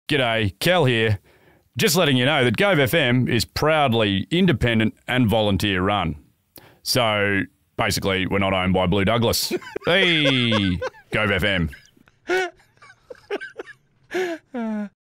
G'day, Kel here. Just letting you know that Gove FM is proudly independent and volunteer run. So basically, we're not owned by Blue Douglas. Hey, Gove FM.